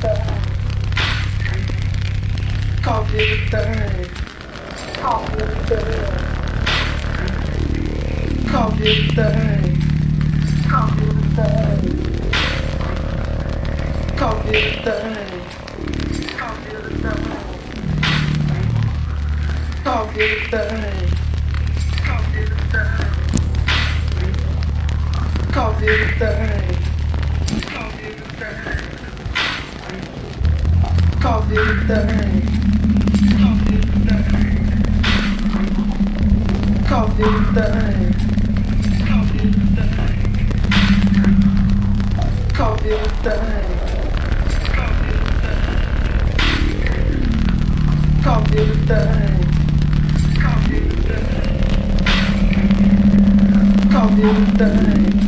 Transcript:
Coffee everything. Coffee everything. Coffee everything. Coffee everything. Coffee everything. Coffee everything. Coffee everything. Coffee everything. Coffee everything. Coffee everything. Coffee everything. Coffee everything. Coffee everything. Coffee everything.